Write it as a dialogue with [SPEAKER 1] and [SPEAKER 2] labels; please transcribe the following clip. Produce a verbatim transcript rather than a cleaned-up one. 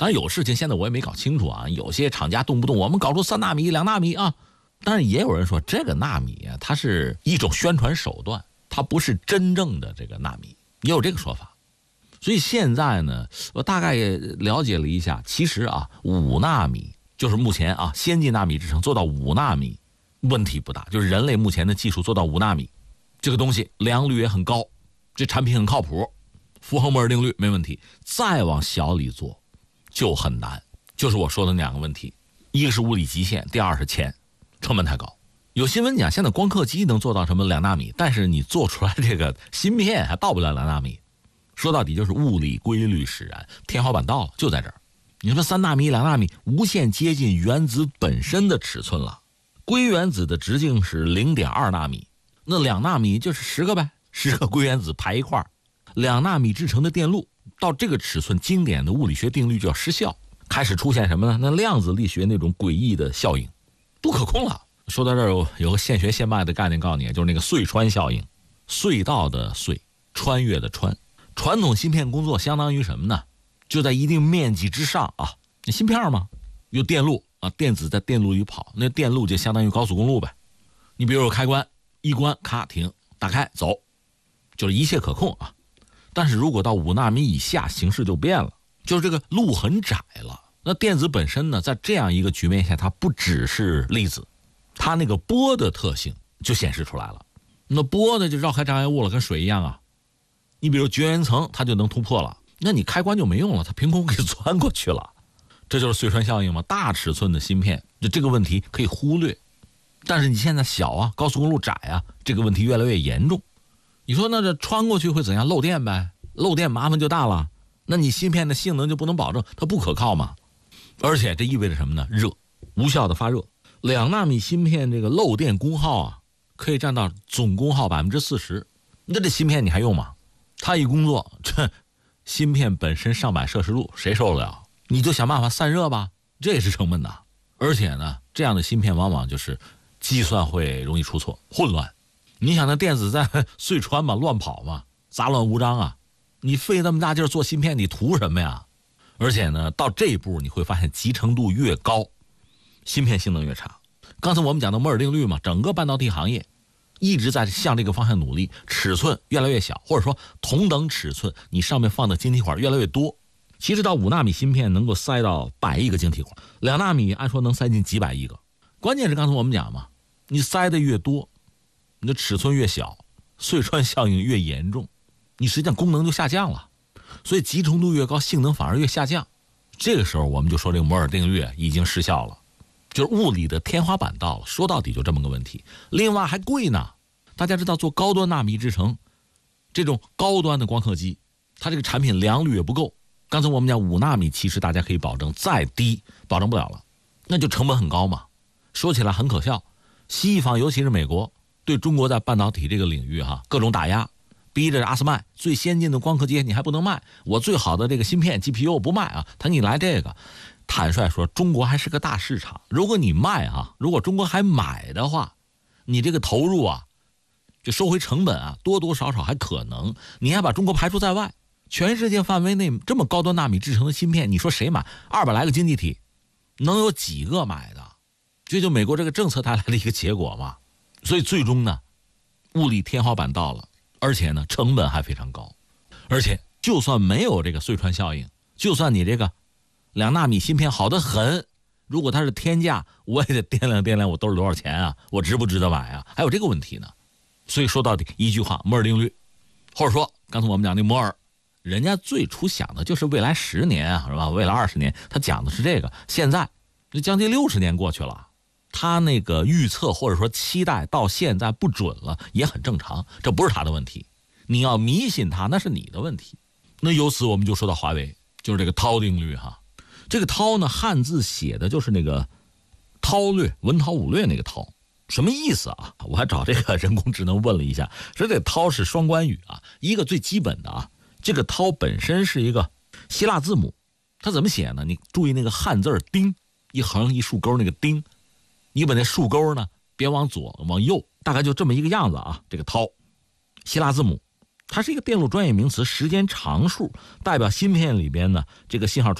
[SPEAKER 1] 当然有事情现在我也没搞清楚啊，有些厂家动不动我们搞出三纳米、两纳米啊，但是也有人说这个纳米啊，它是一种宣传手段，它不是真正的这个纳米，也有这个说法。所以现在呢，我大概也了解了一下，其实啊，五纳米就是目前啊先进纳米制程做到五纳米问题不大，就是人类目前的技术做到五纳米，这个东西良率也很高，这产品很靠谱，符合摩尔定律没问题。再往小里做就很难，就是我说的那两个问题，一个是物理极限，第二是钱，成本太高。有新闻讲现在光刻机能做到什么两纳米，但是你做出来这个芯片还到不了两纳米。说到底就是物理规律使然，天花板到了就在这儿。你说三纳米、两纳米，无限接近原子本身的尺寸了。硅原子的直径是 零点二纳米，那两纳米就是十个呗，十个硅原子排一块儿。两纳米制成的电路到这个尺寸，经典的物理学定律就要失效，开始出现什么呢？那量子力学那种诡异的效应，不可控了。说到这儿有有个现学现卖的概念告诉你，就是那个隧穿效应，隧道的隧，穿越的穿。传统芯片工作相当于什么呢？就在一定面积之上啊，那芯片嘛，有电路啊，电子在电路里跑，那电路就相当于高速公路呗。你比如有开关，一关咔停，打开走，就是一切可控啊。但是如果到五纳米以下，形势就变了，就是这个路很窄了。那电子本身呢，在这样一个局面下，它不只是粒子，它那个波的特性就显示出来了。那波呢，就绕开障碍物了，跟水一样啊。你比如绝缘层，它就能突破了，那你开关就没用了，它凭空给钻过去了。这就是隧穿效应嘛。大尺寸的芯片，就这个问题可以忽略，但是你现在小啊，高速公路窄啊，这个问题越来越严重。你说那这穿过去会怎样？漏电呗，漏电麻烦就大了。那你芯片的性能就不能保证，它不可靠嘛。而且这意味着什么呢？热，无效的发热。两纳米芯片这个漏电功耗啊，可以占到总功耗百分之四十。那这芯片你还用吗？它一工作，这芯片本身上百摄氏度，谁受得了？你就想办法散热吧，这也是成本的。而且呢，这样的芯片往往就是计算会容易出错，混乱。你想那电子在隧穿嘛，乱跑嘛，杂乱无章啊，你费那么大劲儿做芯片，你图什么呀？而且呢，到这一步你会发现集成度越高，芯片性能越差。刚才我们讲的摩尔定律嘛，整个半导体行业一直在向这个方向努力，尺寸越来越小，或者说同等尺寸你上面放的晶体管越来越多。其实到五纳米芯片能够塞到百亿个晶体管，两纳米按说能塞进几百亿个。关键是刚才我们讲嘛，你塞的越多，你的尺寸越小，隧穿效应越严重，你实际上功能就下降了，所以集成度越高，性能反而越下降。这个时候我们就说这个摩尔定律已经失效了，就是物理的天花板到了，说到底就这么个问题。另外还贵呢，大家知道做高端纳米制程，这种高端的光刻机，它这个产品良率也不够。刚才我们讲五纳米，其实大家可以保证，再低保证不了了，那就成本很高嘛。说起来很可笑，西方尤其是美国对中国在半导体这个领域哈各种打压，逼着阿斯麦最先进的光刻机你还不能卖，我最好的这个芯片 G P U 不卖啊，他你来这个。坦率说，中国还是个大市场，如果你卖啊，如果中国还买的话，你这个投入啊，就收回成本啊，多多少少还可能。你还把中国排除在外，全世界范围内这么高端纳米制成的芯片，你说谁买？二百来个经济体，能有几个买的？这就美国这个政策带来的一个结果嘛。所以最终呢，物理天花板到了，而且呢，成本还非常高。而且就算没有这个隧穿效应，就算你这个两纳米芯片好得很，如果它是天价，我也得掂量掂量我兜里多少钱啊，我值不值得买啊？还有这个问题呢。所以说到底一句话，摩尔定律，或者说刚才我们讲的摩尔，人家最初想的就是未来十年啊，是吧？未来二十年，他讲的是这个。现在这将近六十年过去了，他那个预测或者说期待到现在不准了，也很正常，这不是他的问题。你要迷信他，那是你的问题。那由此我们就说到华为，就是这个涛定律哈。这个涛呢，汉字写的就是那个韬略，文韬武略那个韬，什么意思啊？我还找这个人工智能问了一下，说这个韬是双关语啊，一个最基本的啊，这个韬本身是一个希腊字母，它怎么写呢？你注意那个汉字丁，一横一竖钩那个丁，你把那竖钩呢别往左往右，大概就这么一个样子啊。这个韬希腊字母，它是一个电路专业名词，时间常数，代表芯片里边呢这个信号传